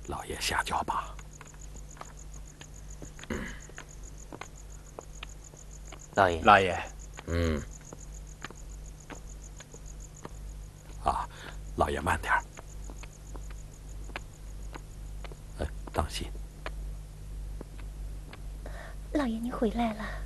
老爷下轿吧。 老爷， 老爷， 啊，老爷慢点儿。当心。 老爷，您回来了。